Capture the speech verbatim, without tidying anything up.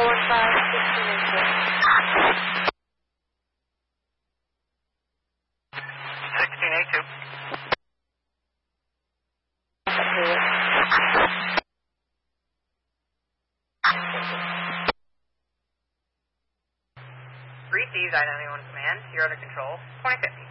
one five, sixteen eight two. sixteen eight two. Received, I ninety-one command. You're under control. twenty fifty.